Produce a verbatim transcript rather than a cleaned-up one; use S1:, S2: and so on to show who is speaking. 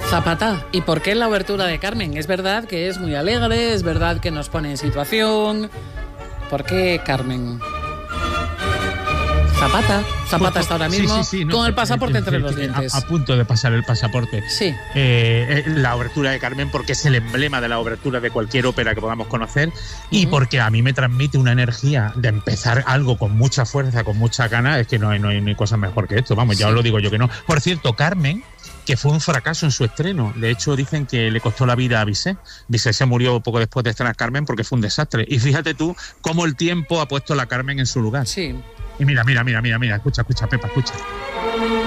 S1: Zapata, ¿y por qué la obertura de Carmen? Es verdad que es muy alegre, es verdad que nos pone en situación. ¿Por qué Carmen? Zapata, Zapata pues, está ahora mismo sí, sí, sí, no, con el pasaporte eh, entre eh, los dientes.
S2: A, a punto de pasar el pasaporte.
S1: Sí.
S2: Eh, eh, la obertura de Carmen, porque es el emblema de la obertura de cualquier ópera que podamos conocer, uh-huh. y porque a mí me transmite una energía de empezar algo con mucha fuerza, con mucha gana. Es que no hay, no hay, no hay cosa mejor que esto. Vamos, sí. ya os lo digo yo que no. Por cierto, Carmen, que fue un fracaso en su estreno. De hecho, dicen que le costó la vida a Bizet. Bizet se murió poco después de estrenar Carmen porque fue un desastre. Y fíjate tú cómo el tiempo ha puesto a la Carmen en su lugar.
S1: Sí.
S2: Y mira, mira, mira, mira, mira, escucha, escucha, Pepa, escucha.